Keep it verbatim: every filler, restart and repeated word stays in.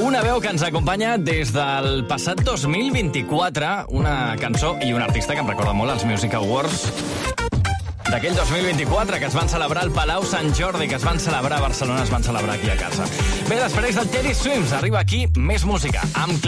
Una veu que ens acompanya des del passat dos mil vint-i-quatre, una cançó i un artista que em recorda molt als Music Awards d'aquell dos mil vint-i-quatre, que es van celebrar al Palau Sant Jordi, que es van celebrar a Barcelona, es van celebrar aquí a casa. Bé, després del Teddy Swims arriba aquí més música, amb